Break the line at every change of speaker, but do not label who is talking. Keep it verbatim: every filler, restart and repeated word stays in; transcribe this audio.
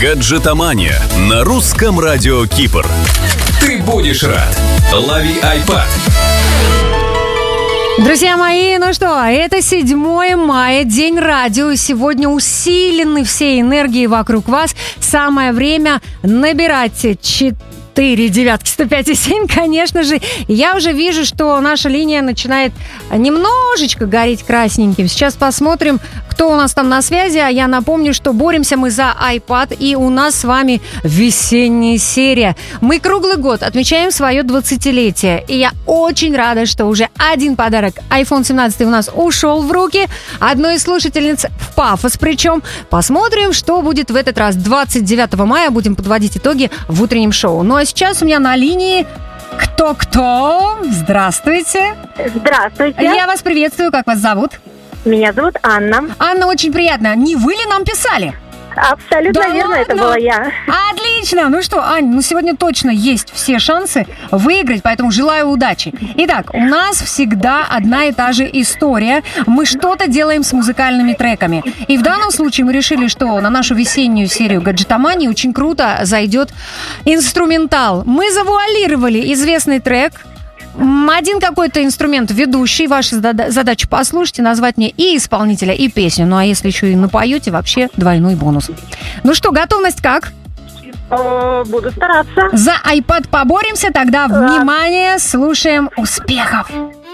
Гаджетомания на русском радио Кипр. Ты будешь рад. Лови айпад.
Друзья мои, ну что, это седьмое мая, день радио. Сегодня усилены все энергии вокруг вас. Самое время набирать четыре девятки, сто пять и семь, конечно же. Я уже вижу, что наша линия начинает немножечко гореть красненьким. Сейчас посмотрим, кто у нас там на связи. А я напомню, что боремся мы за iPad, и у нас с вами весенняя серия. Мы круглый год отмечаем свое двадцатилетие, и я очень рада, что уже один подарок айфон семнадцать у нас ушел в руки одной из слушательниц в пафос. Причем посмотрим, что будет в этот раз. двадцать девятого мая будем подводить итоги в утреннем шоу. Ну а сейчас у меня на линии кто-кто. Здравствуйте.
Здравствуйте.
Я вас приветствую. Как вас зовут?
Меня зовут Анна.
Анна, очень приятно. Не вы ли нам писали?
Абсолютно
Да
верно,
ладно?
это была я.
Отлично! Ну что, Ань, ну сегодня точно есть все шансы выиграть, поэтому желаю удачи. Итак, у нас всегда одна и та же история. Мы что-то делаем с музыкальными треками. И в данном случае мы решили, что на нашу весеннюю серию гаджетомании очень круто зайдет инструментал. Мы завуалировали известный трек. Один какой-то инструмент ведущий. Ваша задача послушать и назвать мне и исполнителя, и песню. Ну а если еще и напоете, вообще двойной бонус. Ну что, готовность как?
О, буду стараться.
За iPad поборемся? Тогда, внимание, слушаем успехов.